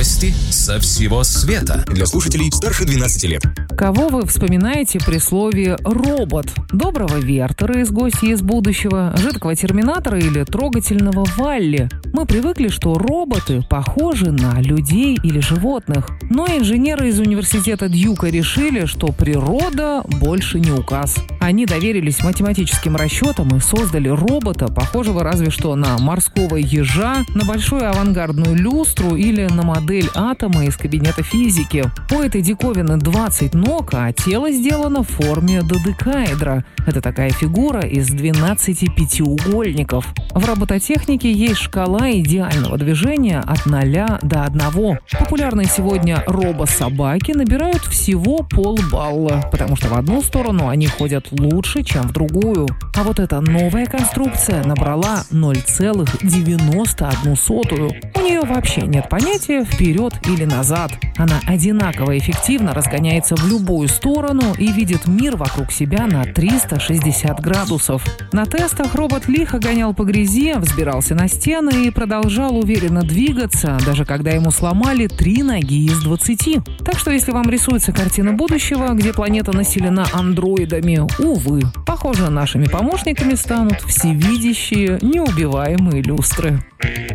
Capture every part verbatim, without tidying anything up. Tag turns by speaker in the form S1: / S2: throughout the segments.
S1: Новости со всего света. Для слушателей старше двенадцати лет.
S2: Кого вы вспоминаете при слове «робот»? Доброго Вертера из «Гостей из будущего», жидкого терминатора или трогательного Валли? Мы привыкли, что роботы похожи на людей или животных. Но инженеры из университета Дьюка решили, что природа больше не указ. Они доверились математическим расчетам и создали робота, похожего разве что на морского ежа, на большую авангардную люстру или на модель атома из кабинета физики. У этой диковины двадцать ног, а тело сделано в форме додекаэдра. Это такая фигура из двенадцати пятиугольников. В робототехнике есть шкала идеального движения от ноля до одного. Популярные сегодня робособаки набирают всего полбалла, потому что в одну сторону они ходят лучше, чем в другую. А вот эта новая конструкция набрала ноль целых девяносто одну сотую. У нее вообще нет понятия «вперед» или «назад». Она одинаково эффективно разгоняется в любую сторону и видит мир вокруг себя на триста шестьдесят градусов. На тестах робот лихо гонял по грязи, взбирался на стены и продолжал уверенно двигаться, даже когда ему сломали три ноги из двадцати. Так что если вам рисуется картина будущего, где планета населена андроидами, увы, похоже, нашими помощниками станут всевидящие, неубиваемые люстры.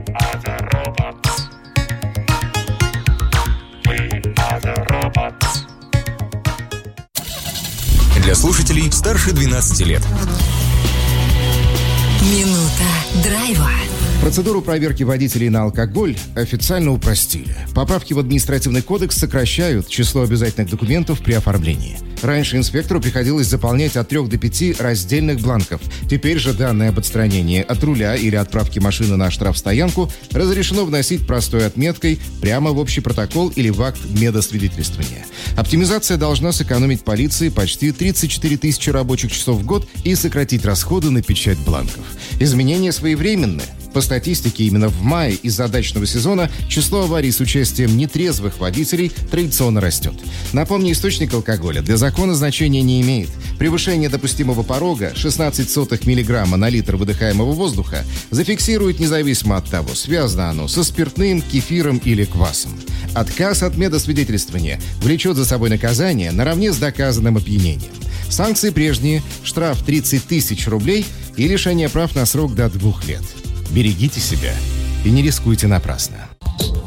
S1: Для слушателей старше двенадцати лет.
S3: Минута драйва.
S4: Процедуру проверки водителей на алкоголь официально упростили. Поправки в административный кодекс сокращают число обязательных документов при оформлении. Раньше инспектору приходилось заполнять от трех до пяти раздельных бланков. Теперь же данные об отстранении от руля или отправке машины на штрафстоянку разрешено вносить простой отметкой прямо в общий протокол или в акт медосвидетельствования. Оптимизация должна сэкономить полиции почти тридцать четыре тысячи рабочих часов в год и сократить расходы на печать бланков. Изменения своевременны. По статистике, именно в мае из-за дачного сезона число аварий с участием нетрезвых водителей традиционно растет. Напомню, источник алкоголя для закона значения не имеет. Превышение допустимого порога шестнадцать сотых миллиграмма на литр выдыхаемого воздуха зафиксирует независимо от того, связано оно со спиртным, кефиром или квасом. Отказ от медосвидетельствования влечет за собой наказание наравне с доказанным опьянением. Санкции прежние – штраф тридцать тысяч рублей и лишение прав на срок до двух лет. Берегите себя и не рискуйте напрасно.